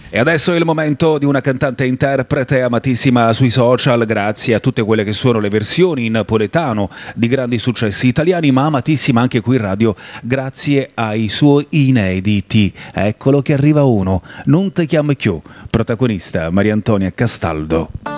E adesso è il momento di una cantante interprete amatissima sui social grazie a tutte quelle che sono le versioni in napoletano di grandi successi italiani, ma amatissima anche qui in radio grazie ai suoi inediti. Eccolo che arriva uno, Non te chiamo più, protagonista Maria Antonia Castaldo.